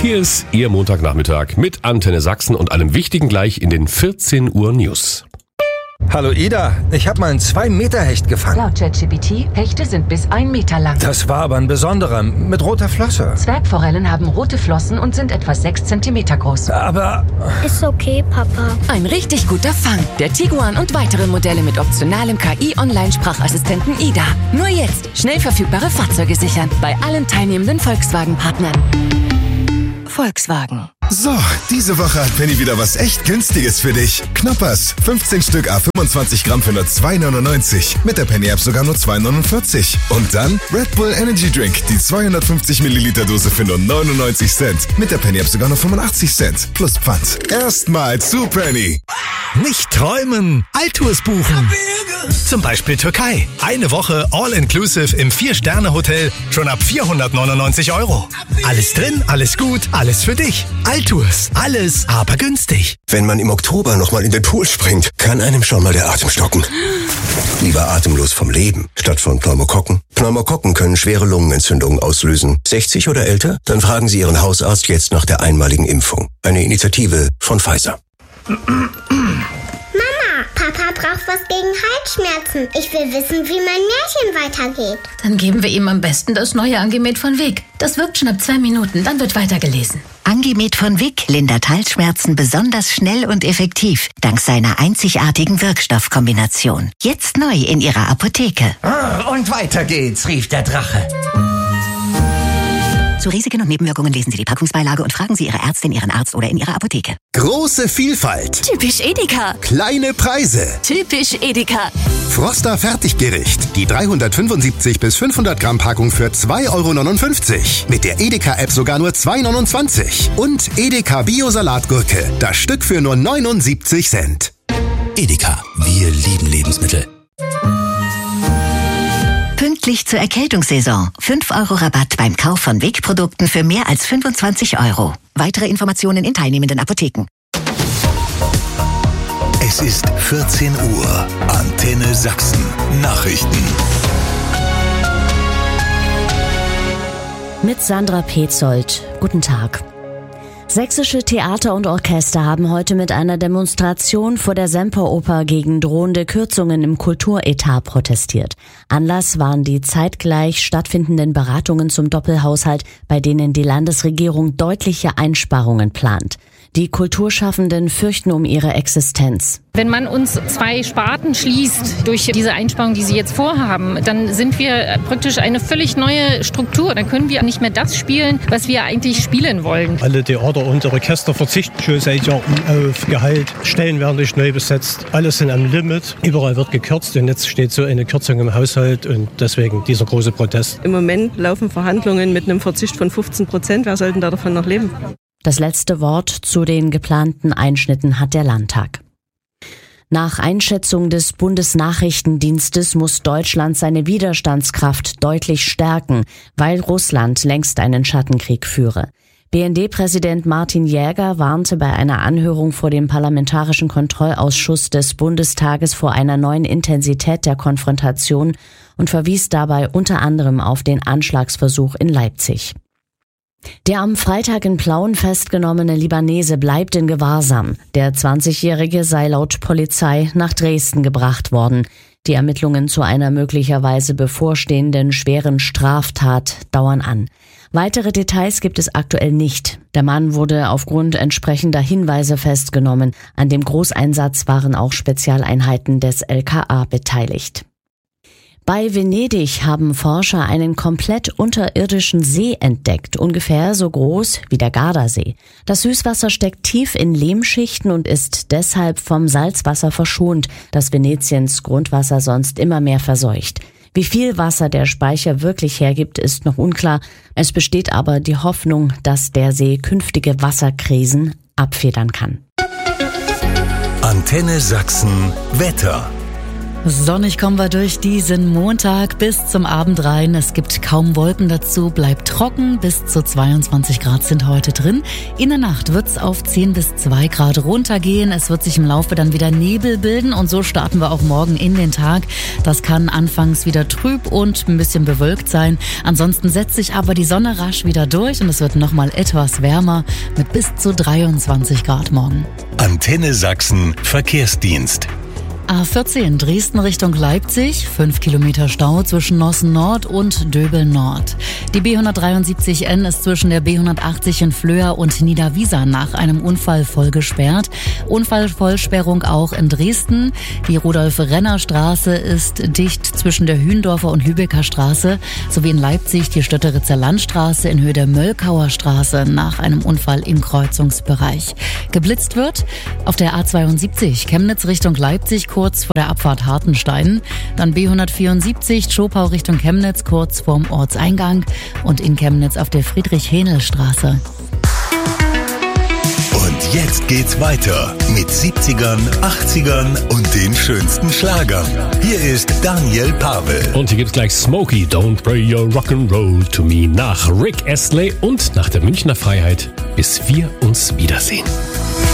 Hier ist Ihr Montagnachmittag mit Antenne Sachsen und allem Wichtigen gleich in den 14 Uhr News. Hallo Ida, ich habe mal einen 2-Meter-Hecht gefangen. Laut ChatGPT, Hechte sind bis 1 Meter lang. Das war aber ein besonderer, mit roter Flosse. Zwergforellen haben rote Flossen und sind etwa 6 Zentimeter groß. Aber... Ist okay, Papa. Ein richtig guter Fang. Der Tiguan und weitere Modelle mit optionalem KI-Online-Sprachassistenten Ida. Nur jetzt schnell verfügbare Fahrzeuge sichern. Bei allen teilnehmenden Volkswagen-Partnern. Volkswagen. So, diese Woche hat Penny wieder was echt Günstiges für dich. Knoppers, 15 Stück à 25 Gramm für nur 2,99. Mit der Penny-App sogar nur 2,49. Und dann Red Bull Energy Drink, die 250 Milliliter Dose für nur 99 Cent. Mit der Penny-App sogar nur 85 Cent. Plus Pfand. Erstmal zu Penny. Nicht träumen, Altours buchen. Zum Beispiel Türkei. Eine Woche All-Inclusive im 4-Sterne-Hotel schon ab 499 €. Alles drin, alles gut, alles für dich. Altours. Alles, aber günstig. Wenn man im Oktober nochmal in den Pool springt, kann einem schon mal der Atem stocken. Lieber atemlos vom Leben, statt von Pneumokokken. Pneumokokken können schwere Lungenentzündungen auslösen. 60 oder älter? Dann fragen Sie Ihren Hausarzt jetzt nach der einmaligen Impfung. Eine Initiative von Pfizer. Papa braucht was gegen Halsschmerzen. Ich will wissen, wie mein Märchen weitergeht. Dann geben wir ihm am besten das neue Angemet von Vic. Das wirkt schon ab 2 Minuten, dann wird weitergelesen. Angemet von Vic lindert Halsschmerzen besonders schnell und effektiv, dank seiner einzigartigen Wirkstoffkombination. Jetzt neu in Ihrer Apotheke. Und weiter geht's, rief der Drache. Zu Risiken und Nebenwirkungen lesen Sie die Packungsbeilage und fragen Sie Ihre Ärztin, Ihren Arzt oder in Ihrer Apotheke. Große Vielfalt. Typisch Edeka. Kleine Preise. Typisch Edeka. Froster Fertiggericht. Die 375 bis 500 Gramm Packung für 2,59 €. Mit der Edeka-App sogar nur 2,29 €. Und Edeka Bio-Salatgurke. Das Stück für nur 79 Cent. Edeka. Wir lieben Lebensmittel. Pünktlich zur Erkältungssaison. 5 € Rabatt beim Kauf von Vic-Produkten für mehr als 25 €. Weitere Informationen in teilnehmenden Apotheken. Es ist 14 Uhr. Antenne Sachsen. Nachrichten. Mit Sandra Petzold. Guten Tag. Sächsische Theater und Orchester haben heute mit einer Demonstration vor der Semperoper gegen drohende Kürzungen im Kulturetat protestiert. Anlass waren die zeitgleich stattfindenden Beratungen zum Doppelhaushalt, bei denen die Landesregierung deutliche Einsparungen plant. Die Kulturschaffenden fürchten um ihre Existenz. Wenn man uns 2 Sparten schließt durch diese Einsparungen, die sie jetzt vorhaben, dann sind wir praktisch eine völlig neue Struktur. Dann können wir nicht mehr das spielen, was wir eigentlich spielen wollen. Alle Theater und Orchester verzichten schon seit Jahren auf Gehalt. Stellen werden nicht neu besetzt. Alles sind am Limit. Überall wird gekürzt und jetzt steht so eine Kürzung im Haushalt und deswegen dieser große Protest. Im Moment laufen Verhandlungen mit einem Verzicht von 15%. Wer soll denn da davon noch leben? Das letzte Wort zu den geplanten Einschnitten hat der Landtag. Nach Einschätzung des Bundesnachrichtendienstes muss Deutschland seine Widerstandskraft deutlich stärken, weil Russland längst einen Schattenkrieg führe. BND-Präsident Martin Jäger warnte bei einer Anhörung vor dem Parlamentarischen Kontrollausschuss des Bundestages vor einer neuen Intensität der Konfrontation und verwies dabei unter anderem auf den Anschlagsversuch in Leipzig. Der am Freitag in Plauen festgenommene Libanese bleibt in Gewahrsam. Der 20-Jährige sei laut Polizei nach Dresden gebracht worden. Die Ermittlungen zu einer möglicherweise bevorstehenden schweren Straftat dauern an. Weitere Details gibt es aktuell nicht. Der Mann wurde aufgrund entsprechender Hinweise festgenommen. An dem Großeinsatz waren auch Spezialeinheiten des LKA beteiligt. Bei Venedig haben Forscher einen komplett unterirdischen See entdeckt, ungefähr so groß wie der Gardasee. Das Süßwasser steckt tief in Lehmschichten und ist deshalb vom Salzwasser verschont, das Venetiens Grundwasser sonst immer mehr verseucht. Wie viel Wasser der Speicher wirklich hergibt, ist noch unklar. Es besteht aber die Hoffnung, dass der See künftige Wasserkrisen abfedern kann. Antenne Sachsen Wetter. Sonnig kommen wir durch diesen Montag bis zum Abend rein. Es gibt kaum Wolken dazu, bleibt trocken. Bis zu 22 Grad sind heute drin. In der Nacht wird's auf 10 bis 2 Grad runtergehen. Es wird sich im Laufe dann wieder Nebel bilden und so starten wir auch morgen in den Tag. Das kann anfangs wieder trüb und ein bisschen bewölkt sein. Ansonsten setzt sich aber die Sonne rasch wieder durch und es wird nochmal etwas wärmer mit bis zu 23 Grad morgen. Antenne Sachsen Verkehrsdienst. A14 Dresden Richtung Leipzig, 5 Kilometer Stau zwischen Nossen Nord und Döbeln Nord. Die B173N ist zwischen der B180 in Flöa und Niederwiesern nach einem Unfall voll gesperrt. Unfallvollsperrung auch in Dresden. Die Rudolf-Renner-Straße ist dicht zwischen der Hündorfer und Lübecker Straße sowie in Leipzig die Stötteritzer Landstraße in Höhe der Möllkauer Straße nach einem Unfall im Kreuzungsbereich. Geblitzt wird auf der A72 Chemnitz Richtung Leipzig kurz vor der Abfahrt Hartenstein, dann B174 Zschopau Richtung Chemnitz kurz vorm Ortseingang und in Chemnitz auf der Friedrich-Hähnel-Straße. Und jetzt geht's weiter mit 70ern, 80ern und den schönsten Schlagern. Hier ist Daniel Pavel. Und hier gibt's gleich Smokey, Don't Bring Your Rock'n'Roll to Me nach Rick Astley und nach der Münchner Freiheit, bis wir uns wiedersehen.